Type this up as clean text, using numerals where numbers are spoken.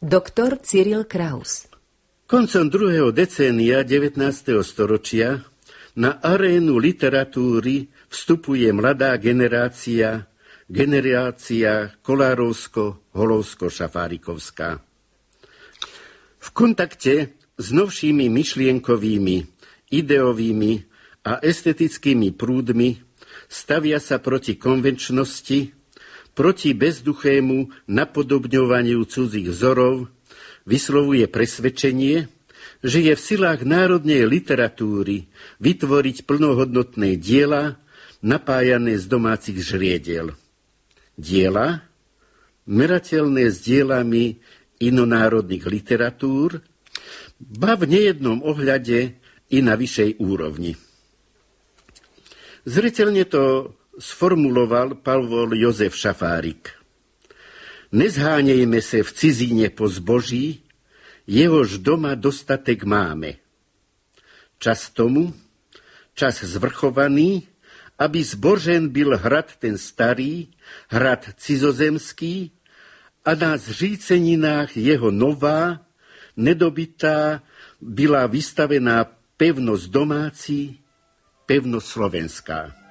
Doktor Cyril Kraus. Koncom 2. decénia 19. storočia na arénu literatúry vstupuje mladá generácia Kolárovsko-Holovsko-Šafárikovská. V kontakte s novšími myšlienkovými, ideovými a estetickými prúdmi stavia sa proti konvenčnosti, proti bezduchému napodobňovaniu cudzích vzorov, vyslovuje presvedčenie, že je v silách národnej literatúry vytvoriť plnohodnotné diela, napájané z domácich žriediel. Diela, merateľné s dielami inonárodných literatúr, ba v nejednom ohľade i na vyššej úrovni. Zreteľne to sformuloval Pavol Jozef Šafárik. Nezháňejme sa v cizíne po zboží, jehož doma dostatek máme. Čas tomu, čas zvrchovaný, aby zbožen byl hrad ten starý, hrad cizozemský, a na zříceninách jeho nová, nedobytá, byla vystavená pevnosť domácí, pevnosť slovenská.